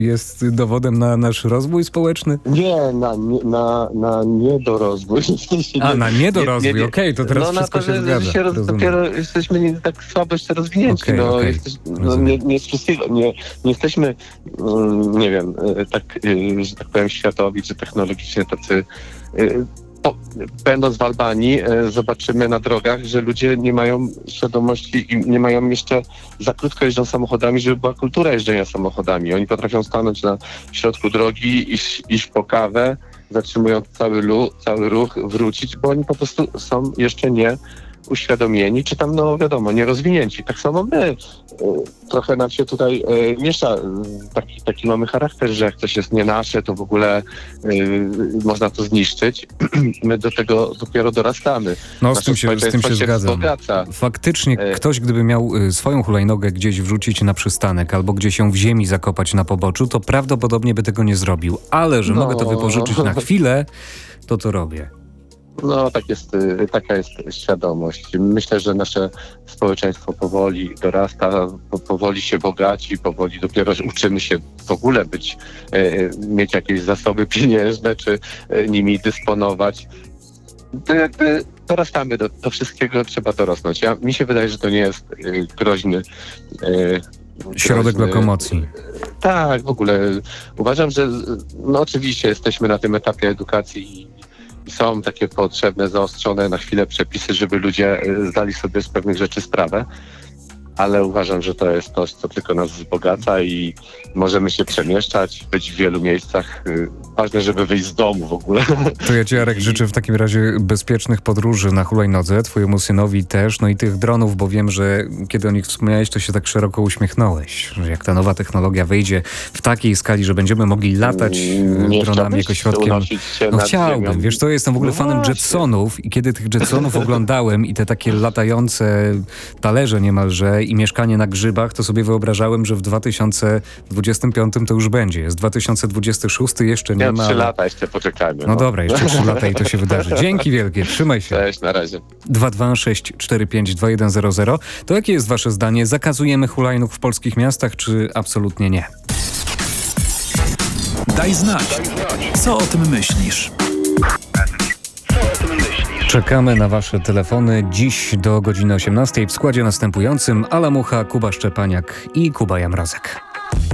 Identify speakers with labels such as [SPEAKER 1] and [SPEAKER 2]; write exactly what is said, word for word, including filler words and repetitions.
[SPEAKER 1] jest dowodem na nasz rozwój społeczny?
[SPEAKER 2] Nie, na, nie, na, na niedorozwój.
[SPEAKER 1] A, na niedorozwój, okej, okay, to teraz
[SPEAKER 2] no,
[SPEAKER 1] wszystko
[SPEAKER 2] na to,
[SPEAKER 1] się
[SPEAKER 2] że,
[SPEAKER 1] zgadza.
[SPEAKER 2] że się roz, dopiero jesteśmy nie, tak słabo jeszcze rozwinięci.
[SPEAKER 1] Okay,
[SPEAKER 2] no,
[SPEAKER 1] okay.
[SPEAKER 2] jesteś, no, nie, nie, z wszystkiego, nie, nie jesteśmy, nie wiem, tak, że tak powiem, światowi czy technologicznie tacy... Po, będąc w Albanii, e, zobaczymy na drogach, że ludzie nie mają świadomości i nie mają jeszcze, za krótko jeżdżą samochodami, żeby była kultura jeżdżenia samochodami. Oni potrafią stanąć na środku drogi, iść, iść po kawę, zatrzymując cały, lu, cały ruch, wrócić, bo oni po prostu są jeszcze nie uświadomieni, czy tam, no wiadomo, nierozwinięci. Tak samo my. E, trochę nam się tutaj e, miesza. Taki, taki mamy charakter, że jak coś jest nie nasze, to w ogóle e, można to zniszczyć. My do tego dopiero dorastamy.
[SPEAKER 1] No z tym się, z tym się zgadzam.
[SPEAKER 2] Wzbogaca.
[SPEAKER 1] Faktycznie
[SPEAKER 2] e...
[SPEAKER 1] ktoś, gdyby miał swoją hulajnogę gdzieś wrzucić na przystanek albo gdzieś ją w ziemi zakopać na poboczu, to prawdopodobnie by tego nie zrobił. Ale, że no. mogę to wypożyczyć na chwilę, to to robię.
[SPEAKER 2] No, tak jest, taka jest świadomość. Myślę, że nasze społeczeństwo powoli dorasta, powoli się bogaci, powoli dopiero uczymy się w ogóle być, mieć jakieś zasoby pieniężne, czy nimi dysponować. To jakby dorastamy do, do wszystkiego, trzeba dorosnąć. Ja, mi się wydaje, że to nie jest groźny...
[SPEAKER 1] Środek groźny, lokomocji.
[SPEAKER 2] Tak, w ogóle uważam, że no oczywiście jesteśmy na tym etapie edukacji i są takie potrzebne, zaostrzone na chwilę przepisy, żeby ludzie zdali sobie z pewnych rzeczy sprawę, ale uważam, że to jest coś, co tylko nas wzbogaca i możemy się przemieszczać, być w wielu miejscach. Ważne, żeby wyjść z domu w ogóle.
[SPEAKER 1] To ja ci, Jarek, życzę w takim razie bezpiecznych podróży na hulajnodze, twojemu synowi też, no i tych dronów, bo wiem, że kiedy o nich wspomniałeś, to się tak szeroko uśmiechnąłeś, że jak ta nowa technologia wyjdzie w takiej skali, że będziemy mogli latać
[SPEAKER 2] Nie
[SPEAKER 1] dronami jako środkiem... No chciałbym,
[SPEAKER 2] ziemią.
[SPEAKER 1] Wiesz, to jestem w ogóle
[SPEAKER 2] no
[SPEAKER 1] fanem
[SPEAKER 2] właśnie.
[SPEAKER 1] Jetsonów i kiedy tych Jetsonów oglądałem i te takie latające talerze niemalże i mieszkanie na grzybach, to sobie wyobrażałem, że w dwa tysiące dwudziestym piątym to już będzie. Jest dwa tysiące dwudziesty szósty, jeszcze nie
[SPEAKER 2] ja
[SPEAKER 1] ma.
[SPEAKER 2] trzy lata jeszcze poczekajmy.
[SPEAKER 1] No,
[SPEAKER 2] no
[SPEAKER 1] dobra, jeszcze trzy lata i to się wydarzy. Dzięki wielkie, trzymaj się.
[SPEAKER 2] Cześć, na razie.
[SPEAKER 1] dwa dwa sześć cztery pięć dwa jeden zero zero. To jakie jest wasze zdanie? Zakazujemy hulajnóg w polskich miastach, czy absolutnie nie?
[SPEAKER 3] Daj znać, co o tym myślisz?
[SPEAKER 1] Czekamy na wasze telefony dziś do godziny osiemnastej w składzie następującym: Ala Mucha, Kuba Szczepaniak i Kuba Jamrozek.